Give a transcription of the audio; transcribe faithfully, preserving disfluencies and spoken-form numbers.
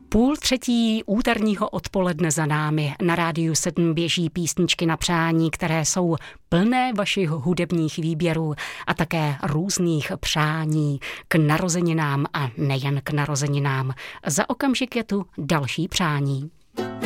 Půl třetí úterního odpoledne za námi. Na Rádiu sedm běží písničky na přání, které jsou plné vašich hudebních výběrů a také různých přání k narozeninám a nejen k narozeninám. Za okamžik je tu další přání.